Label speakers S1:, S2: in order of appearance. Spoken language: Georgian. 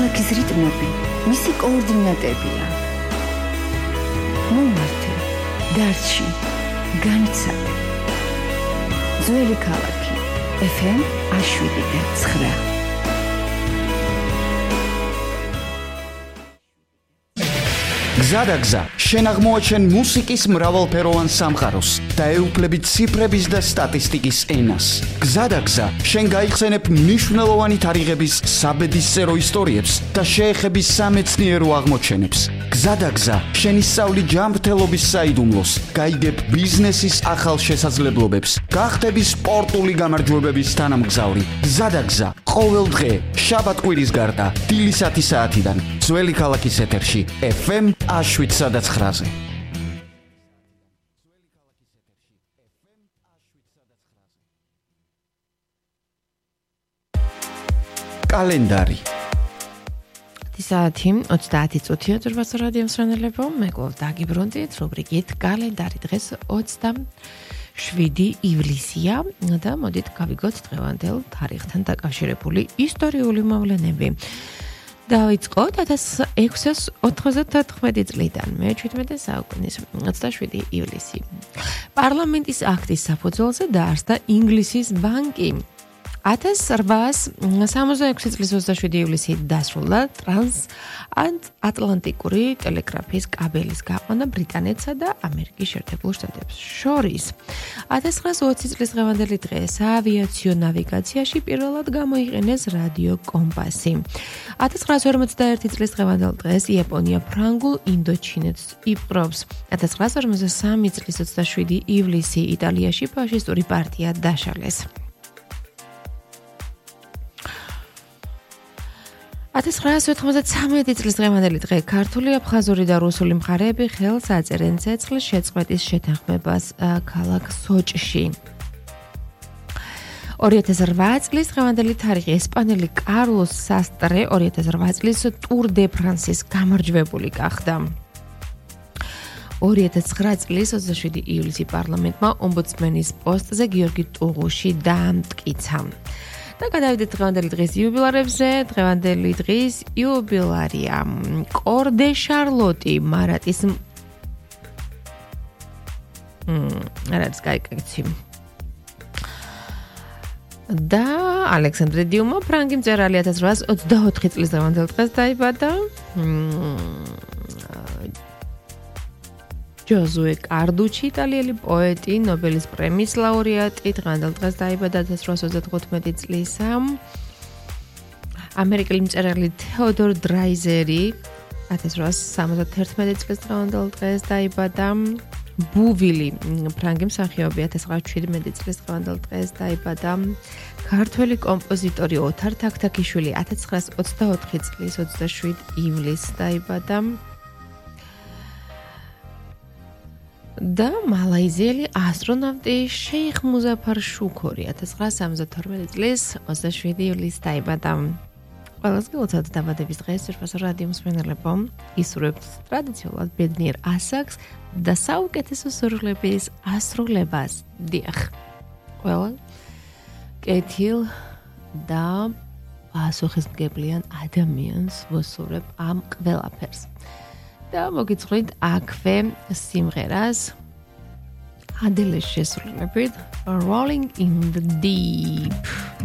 S1: ქალაქის რიტმები მისი კოორდინატებია. მომართე, დარჩი, განიცადე. ძველი ქალაქი, FM 7.9.
S2: გზადაგზა, შენ აღმოაჩენ მუსიკის მრავალფეროვან სამყაროს და ეუფლებით ციფრების და სტატისტიკის ენას. გზადაგზა, შენ გაიხსენებ მნიშვნელოვანი თარიღების საბედისწერო ისტორიებს და შეეხები სამეცნიერო აღმოჩენებს. გზადაგზა, შენ ისწავლი ჯანმრთელობის საიდუმლოს, გაიგებ ბიზნესის ახალ შესაძლებლობებს, გახდები სპორტული გამარჯვებების თანამგზავრი. გზადაგზა, ყოველ დღე, შაბათ-კვირის გარდა, დილის 10 საათიდან, ძველი ქალაქის ეთერში, FM 7.9-ზე. კალენდარი.
S3: საათი 30 წუთია ძვირფას რადიოს ფრენელებო, მე გლოვ დაგიბრუნდით რუბრიკით კალენდარი. დღეს 27 ივლისია და მოდით გავიგოთ დღევანდელ თარიღთან დაკავშირებული ისტორიული მოვლენები. დავიწყოთ 1694 წლიდან, მე-17 საუკუნის 27 ივლისი. პარლამენტის აქტის საფუძველზე დაარსდა ინგლისის ბანკი. 1866 წლის 27 ივლისი დასრულდა ტრანსატლანტიკური ტელეგრაფის კაბელის გაყვანა ბრიტანეთსა და ამერიკის შეერთებულ შტატებს შორის. 1920 წლის დღევანდელი დღე საავიაციო ნავიგაციაში პირველად გამოიყენეს რადიო კომპასი. 1951 წლის დღევანდელ დღეს იაპონია ფრანგულ ინდოჩინეთს იპყრობს. 1953 წლის 27 ივლისი იტალიაში ფაშისტური პარტია დაშალეს. 1993 წლის დღევანდელი დღე ქართული, აფხაზური და რუსული მხარეები ხელს აწერენ ცეცხლის შეწყვეტის შეთანხმებას ქალაქ სოჭში. 2008 წლის დღევანდელი თარიღი ესპანელი კარლოს სასტრე 2008 წლის ტურ დე ფრანსის გამარჯვებული გახდა. 2009 წლის 27 ივლისი პარლამენტმა ომბუდსმენის პოსტზე გიორგი ტუღუში დაამტკიცა. და გადავიდეთ დღევანდელი დღის იუბილარებზე. დღევანდელი დღის იუბილარია კორ დე შარლოტი მარატის არის კაიკაცი. და ალექსანდრე დიუმა ფრანგი მწერალი 1824 წლის დღევანდელ დღეს დაიბადა. ჯოზუე კარდუჩი იტალიელი პოეტი, ნობელის პრემიის ლაურეატი, დღევანდელ დღეს დაიბადა 1835 წლისა. ამერიკელი მწერალი თეოდორ დრაიზერი 1871 წლის დღევანდელ დღეს დაიბადა. ბუვილი ფრანგი მსახიობი 1917 წლის დღევანდელ დღეს დაიბადა. ქართველი კომპოზიტორი ოთარ თაქთაქიშვილი 1924 წლის 27 ივლისს დაიბადა. და მალაიზიელი ასტრონავტი შეიხ მუზაფარ შუქორი 1972 წლის 27 ივლისს დაიბადა. ყველას გილოცავთ დაბადების დღეს ძვირფას რადიო მსმენელებო, ისურვებთ ტრადიციულად ბედნიერ ასაკს და საუკეთესო სურვილების ასრულებას. დიახ, ყველა კეთილ და პასუხისმგებლიან ადამიანს ვუსურვებ ამ ყველაფერს. და მოგიწყვლით აქვე სიმღერას ადელეს შესრულებით Rolling in the Deep.